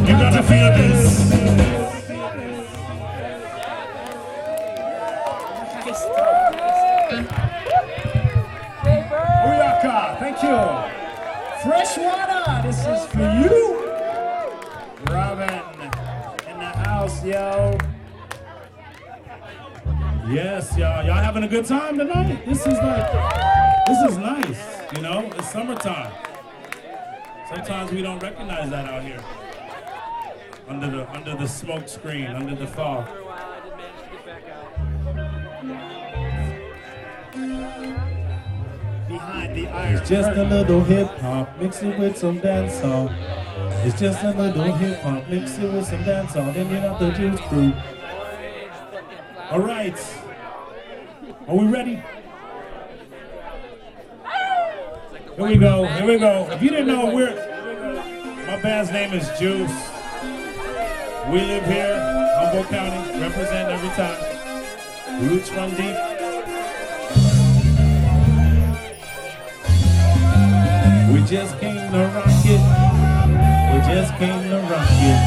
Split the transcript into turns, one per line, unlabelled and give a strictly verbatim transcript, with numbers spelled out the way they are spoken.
You gotta feel this. Uyaka, thank you. Fresh water, this is for you. Robin in the house, yo. Yes, y'all. Y'all having a good time tonight? This is like, this is nice, you know? It's summertime. Sometimes we don't recognize that out here. Under the under the smoke screen, under the fog. Behind the iron.
It's just a little hip hop, mix it with some dancehall. It's just a little hip hop, mix it with some dancehall. Then you got the Juice Crew.
All right. Are we ready? Here we go. Here we go. If you didn't know, we're my band's name is Juice. We live here, Humboldt County, represent every time. Roots run deep.
We just came to rock it. We just came